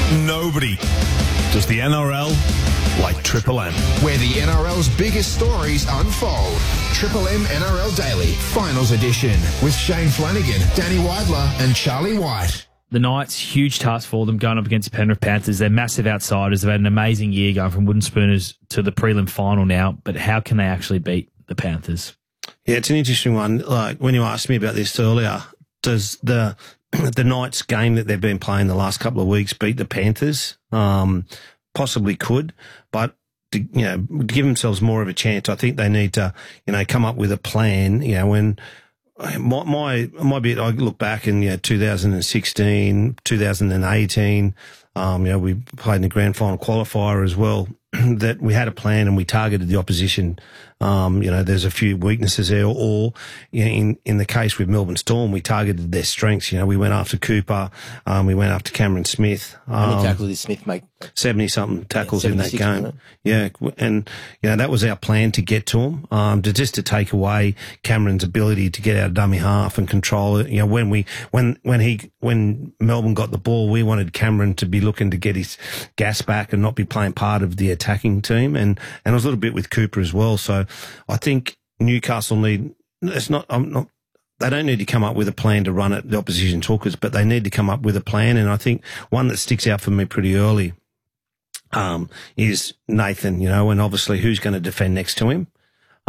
Nobody does the NRL like Triple M. Where the NRL's biggest stories unfold. Triple M NRL Daily, Finals Edition, with Shane Flanagan, Danny Weidler and Charlie White. The Knights, huge task for them going up against the Penrith Panthers. They're massive outsiders. They've had an amazing year going from Wooden Spooners to the prelim final now, but how can they actually beat the Panthers? Yeah, it's an interesting one. Like, when you asked me about this earlier, does the Knights game that they've been playing the last couple of weeks beat the Panthers? Possibly could, but to give themselves more of a chance, I think they need to, come up with a plan. When my bit, I look back in 2016, 2018, we played in the grand final qualifier as well. That we had a plan and we targeted the opposition. There's a few weaknesses there, or in the case with Melbourne Storm, we targeted their strengths. We went after Cooper, we went after Cameron Smith. How many tackles did Smith make? 70-something tackles in that game. Yeah, and that was our plan, to get to him, to take away Cameron's ability to get out of dummy half and control it. When Melbourne got the ball, we wanted Cameron to be looking to get his gas back and not be playing part of the attacking team, and it was a little bit with Cooper as well. So I think Newcastle they don't need to come up with a plan to run at the opposition's hookers, but they need to come up with a plan. And I think one that sticks out for me pretty early is Nathan, and obviously who's going to defend next to him.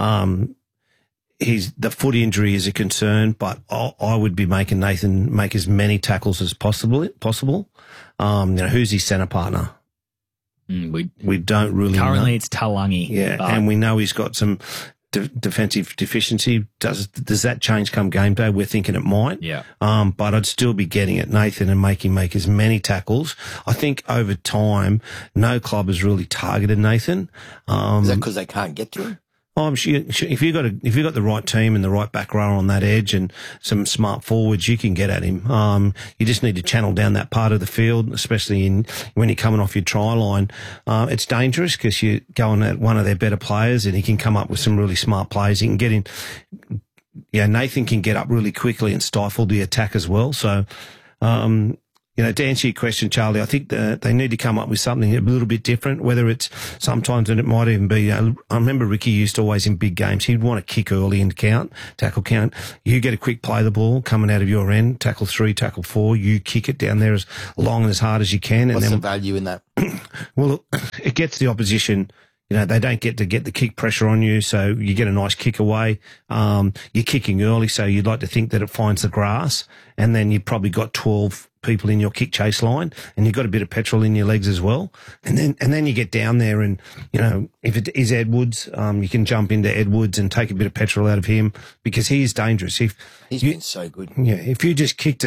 The foot injury is a concern, but I would be making Nathan make as many tackles as possible. Who's his centre partner? We don't really currently know. It's Talangi. Yeah, and we know he's got some defensive deficiency. Does that change come game day? We're thinking it might. Yeah. But I'd still be getting at Nathan and make him make as many tackles. I think over time, no club has really targeted Nathan. Is that because they can't get to him? I'm sure if you've got the right team and the right back rower on that edge and some smart forwards, you can get at him. You just need to channel down that part of the field, especially when you're coming off your try line. It's dangerous because you're going at one of their better players and he can come up with some really smart plays. He can get in. Yeah, Nathan can get up really quickly and stifle the attack as well. So, to answer your question, Charlie, I think they need to come up with something a little bit different, whether it's sometimes, and it might even be, I remember Ricky used to always in big games, he'd want to kick early and tackle count. You get a quick play the ball coming out of your end, tackle 3, tackle 4, you kick it down there as long and as hard as you can. What's and then, the value in that? Well, it gets the opposition. They don't get to get the kick pressure on you, so you get a nice kick away. You're kicking early, so you'd like to think that it finds the grass, and then you've probably got 12 people in your kick chase line, and you've got a bit of petrol in your legs as well. And then you get down there, and if it is Edwards, you can jump into Edwards and take a bit of petrol out of him because he is dangerous. He's been so good. Yeah, if you just kicked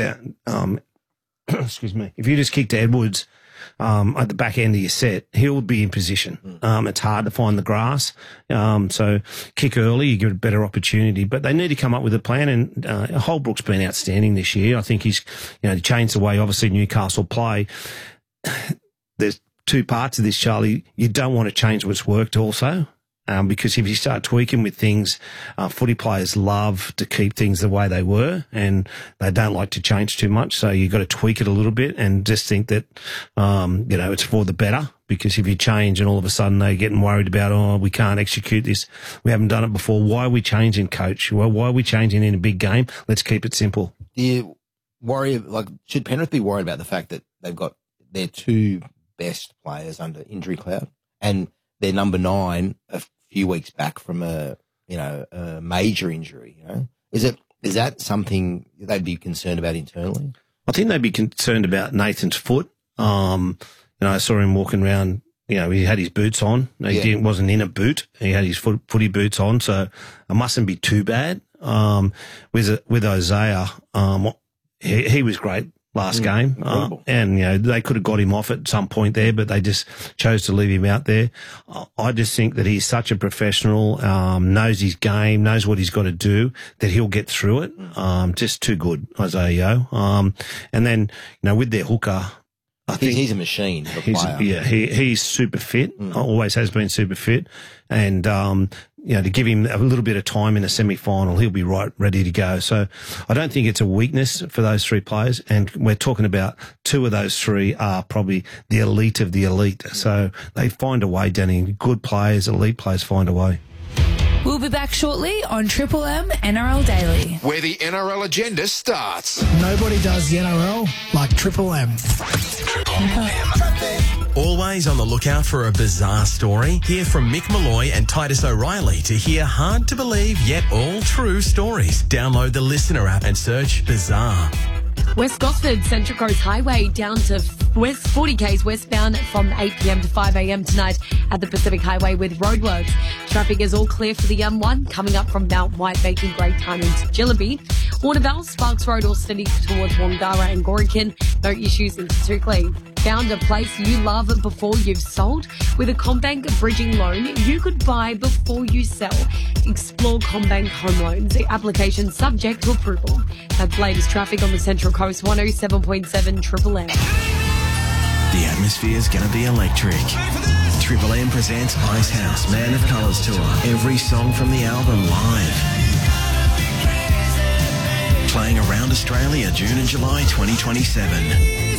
if you just kicked Edwards at the back end of your set, he'll be in position. It's hard to find the grass. So kick early, you get a better opportunity. But they need to come up with a plan. And Holbrook's been outstanding this year. I think he's, changed the way, obviously, Newcastle play. There's two parts of this, Charlie. You don't want to change what's worked also. Because if you start tweaking with things, footy players love to keep things the way they were and they don't like to change too much. So you've got to tweak it a little bit and just think that, it's for the better. Because if you change and all of a sudden they're getting worried about, we can't execute this. We haven't done it before. Why are we changing, coach? Well, why are we changing in a big game? Let's keep it simple. Do you worry, should Penrith be worried about the fact that they've got their two best players under injury cloud and their number 9 a few weeks back from a major injury, Is that something they'd be concerned about internally? I think they'd be concerned about Nathan's foot. I saw him walking around, he had his boots on. He wasn't in a boot. He had his footy boots on, so it mustn't be too bad. With Isaiah, he was great last game. And, they could have got him off at some point there, but they just chose to leave him out there. I just think that he's such a professional, knows his game, knows what he's got to do, that he'll get through it. Just too good, Isaiah. And then, with their hooker, I think he's a machine. He's super fit. Always has been super fit. And, to give him a little bit of time in a semi-final, he'll be right ready to go. So I don't think it's a weakness for those three players. And we're talking about two of those three are probably the elite of the elite. So they find a way, Danny. Good players, elite players find a way. We'll be back shortly on Triple M NRL Daily. Where the NRL agenda starts. Nobody does the NRL like Triple M. Always on the lookout for a bizarre story? Hear from Mick Malloy and Titus O'Reilly to hear hard to believe yet all true stories. Download the Listener app and search Bizarre. West Gosford Central Coast Highway down to 40 k's westbound from 8 p.m. to 5 a.m. tonight at the Pacific Highway with roadworks. Traffic is all clear for the M1 coming up from Mount White, making great time into Jillaby. Warnervale, Sparks Road all steady towards Wangara and Gorican. No issues into Tukley. Found a place you love before you've sold? With a CommBank bridging loan, you could buy before you sell. Explore CommBank Home Loans. The application subject to approval. That's latest traffic on the Central Coast, 107.7 Triple M. The atmosphere's going to be electric. Triple M presents Ice House Man of Colours Tour. Every song from the album live. Playing around Australia, June and July 2027.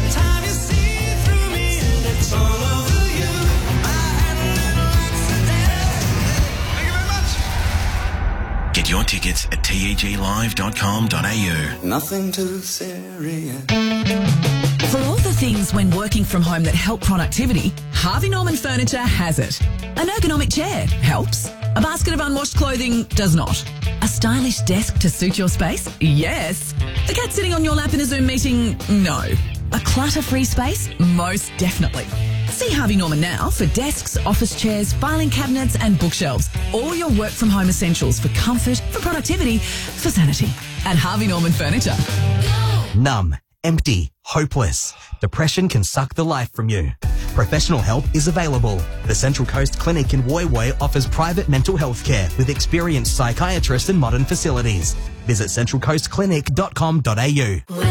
Get your tickets at teglive.com.au. Nothing too serious. For all the things when working from home that help productivity, Harvey Norman Furniture has it. An ergonomic chair helps. A basket of unwashed clothing does not. A stylish desk to suit your space? Yes. The cat sitting on your lap in a Zoom meeting? No. A clutter-free space? Most definitely. See Harvey Norman now for desks, office chairs, filing cabinets and bookshelves. All your work from home essentials for comfort, for productivity, for sanity. At Harvey Norman Furniture. Numb, empty, hopeless. Depression can suck the life from you. Professional help is available. The Central Coast Clinic in Woy Woy offers private mental health care with experienced psychiatrists and modern facilities. Visit centralcoastclinic.com.au.